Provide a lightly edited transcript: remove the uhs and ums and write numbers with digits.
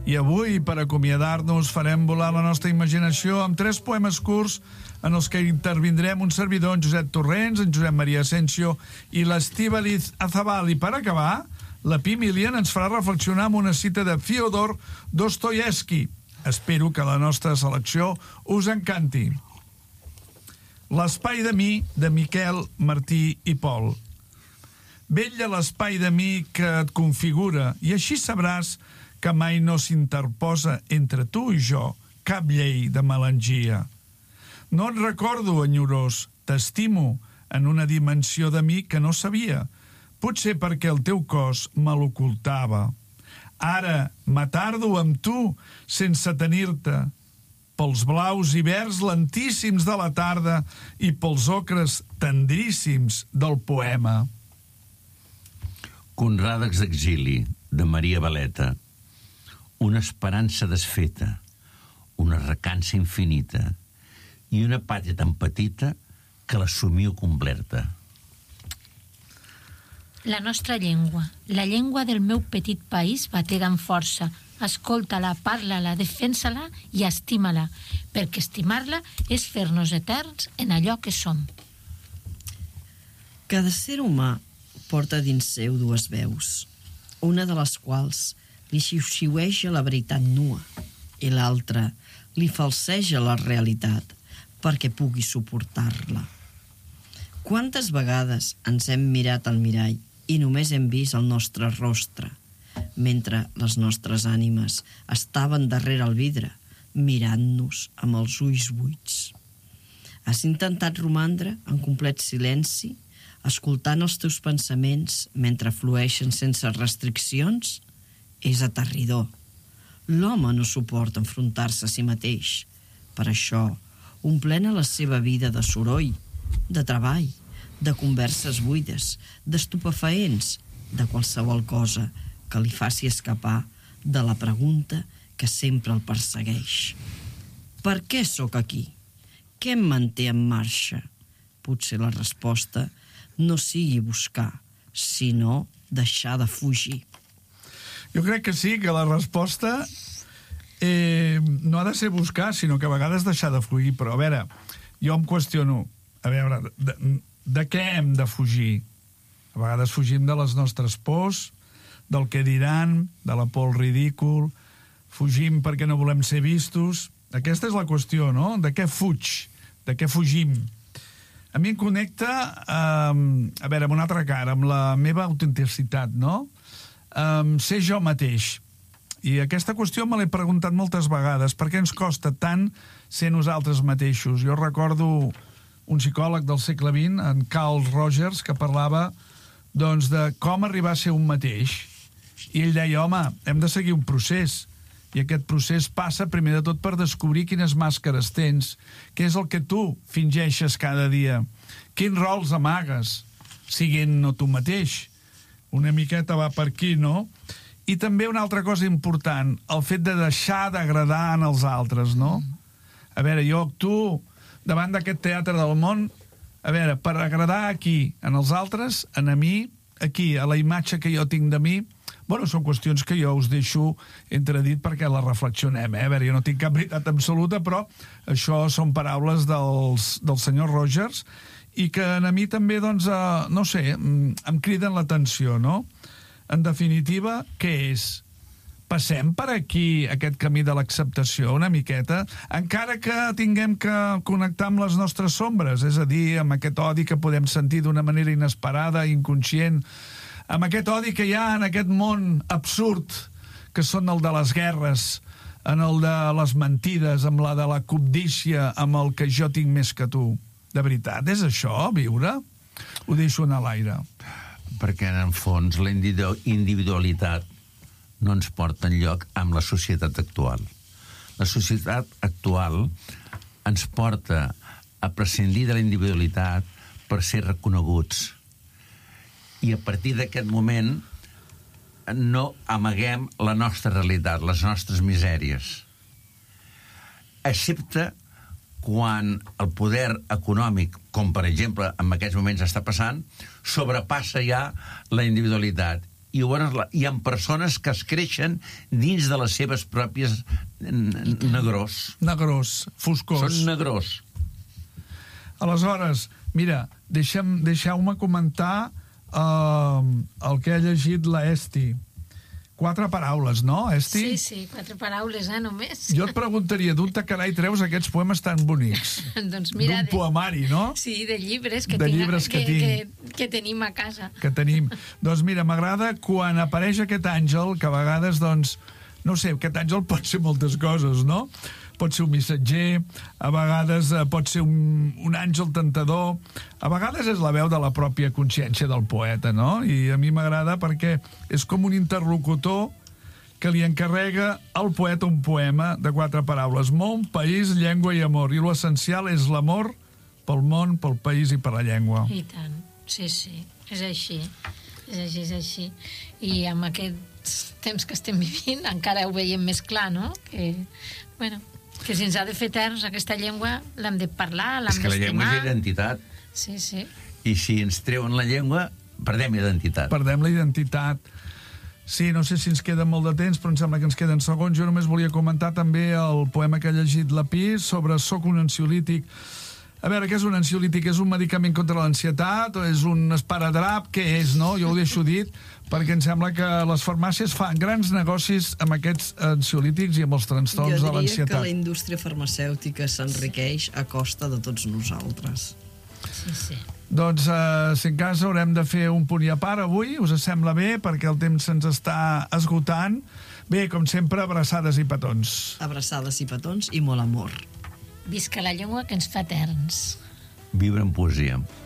I avui, per acomiadar-nos, farem volar la nostra imaginació amb 3 poemes curts en els que intervindrem un servidor, en Josep Torrents, en Josep Maria Asensio i l'Estíbaliz Azabal. I per acabar, la Pi Milian ens farà reflexionar amb una cita de Fyodor Dostoyevsky. Espero que la nostra selecció us encanti. L'espai de mi, de Miquel, Martí i Pol. Vetlla l'espai de mi que et configura i així sabràs que mai no s'interposa entre tu i jo cap llei de melangia. No et recordo, enyorós, t'estimo en una dimensió de mi que no sabia, potser perquè el teu cos me l'ocultava. Ara m'atardo amb tu sense tenir-te, pels blaus i verds lentíssims de la tarda i pels ocres tendríssims del poema. Conràdex d'exili, de Maria Valeta. Una esperança desfeta, una recança infinita i una pàtria tan petita que la somiu completa. La nostra llengua, la llengua del meu petit país, batega amb força. Escolta-la, parla-la, defensa-la i estima-la, perquè estimar-la és fer-nos eterns en allò que som. Cada ser humà porta dins seu 2 veus, una de les quals li xiuxiueja la veritat nua i l'altra li falseja la realitat perquè pugui suportar-la. Quantes vegades ens hem mirat al mirall i només hem vist el nostre rostre, mentre les nostres ànimes estaven darrere el vidre, mirant-nos amb els ulls buits. Has intentat romandre en complet silenci, escoltant els teus pensaments mentre flueixen sense restriccions? És aterridor. L'home no suporta enfrontar-se a si mateix. Per això, omplena la seva vida de soroll, de treball, de converses buides, d'estupefaents, de qualsevol cosa que li faci escapar de la pregunta que sempre el persegueix. Per què sóc aquí? Què em manté en marxa? Potser la resposta no sigui buscar, sinó deixar de fugir. Jo crec que sí, que la resposta no ha de ser buscar, sinó que a vegades deixar de fugir. Però, a veure, jo em qüestiono, a veure, de què hem de fugir? A vegades fugim de les nostres pors, del que diran, de la por al ridícul, fugim perquè no volem ser vistos. Aquesta és la qüestió, no? De què fuig? De què fugim? A mi em connecta, a veure, amb una altra cara, amb la meva autenticitat, no? Ser jo mateix. I aquesta qüestió me l'he preguntat moltes vegades. Per què ens costa tant ser nosaltres mateixos? Jo recordo un psicòleg del segle XX, en Carl Rogers, que parlava doncs, de com arribar a ser un mateix. I ell deia, home, hem de seguir un procés. I aquest procés passa, primer de tot, per descobrir quines màscares tens, què és el que tu fingeixes cada dia, quins rols amagues, siguent no tu mateix. Una miqueta va per aquí, no? I també una altra cosa important, el fet de deixar d'agradar en els altres, no? A veure, jo actuo davant d'aquest teatre del món, a veure, per agradar aquí, en els altres, en a mi, aquí, a la imatge que jo tinc de mi. Bueno, són qüestions que jo us deixo entredit perquè les reflexionem, A veure, jo no tinc cap veritat absoluta, però això són paraules del senyor Rogers i que a mi també, doncs, no sé, em criden l'atenció, no? En definitiva, què és? Passem per aquí aquest camí de l'acceptació una miqueta, encara que tinguem que connectar amb les nostres sombres, és a dir, amb aquest odi que podem sentir d'una manera inesperada, inconscient, amb aquest odi que hi ha en aquest món absurd, que són el de les guerres, en el de les mentides, amb la de la cobdícia, amb el que jo tinc més que tu. De veritat, és això, viure? Ho deixo anar a l'aire. Perquè, en el fons, la individualitat no ens porta enlloc amb la societat actual. La societat actual ens porta a prescindir de la individualitat per ser reconeguts. I a partir d'aquest moment no amaguem la nostra realitat, les nostres misèries. Excepte quan el poder econòmic, com per exemple en aquests moments està passant, sobrepassa ja la individualitat i llavors hi ha persones que es creixen dins de les seves pròpies negrós. Negrós, foscós. Són negrós. Aleshores, mira, deixeu-me comentar el que ha llegit la Esti. 4 paraules, no, Esti? Sí, 4 paraules, només. Jo et preguntaria, d'on te carai treus aquests poemes tan bonics? Doncs mira... D'un poemari, no? Sí, de llibres que, que tenim a casa. Que tenim. Doncs mira, m'agrada quan apareix aquest àngel, que a vegades, doncs, no sé, aquest àngel pot ser moltes coses, no? Pot ser un missatger, a vegades pot ser un àngel tentador, a vegades és la veu de la pròpia consciència del poeta, no? I a mi m'agrada perquè és com un interlocutor que li encarrega al poeta un poema de 4 paraules: món, país, llengua i amor. I l'essencial és l'amor pel món, pel país i per la llengua. I tant, sí, és així. És així. I amb aquests temps que estem vivint encara ho veiem més clar, no? Que si ens ha de fer terns aquesta llengua l'hem de parlar, l'hem d'estimar. És que la llengua és identitat. Sí. I si ens treuen la llengua, perdem identitat. Perdem la identitat. Sí, no sé si ens queda molt de temps, però em sembla que ens queden segons. Jo només volia comentar també el poema que ha llegit la Pi sobre Soc un ansiolític. A veure, què és un ansiolític? És un medicament contra l'ansietat o és un esparadrap? Què és, no? Jo ho deixo dit, perquè em sembla que les farmàcies fan grans negocis amb aquests ansiolítics i amb els trastorns de l'ansietat. Jo diria que la indústria farmacèutica s'enriqueix a costa de tots nosaltres. Sí. Doncs, si en cas, haurem de fer un punt i a part avui. Us sembla bé? Perquè el temps se'ns està esgotant. Bé, com sempre, abraçades i petons. Abraçades i petons i molt amor. Visca la llengua que ens fa terns. Viure en poesia.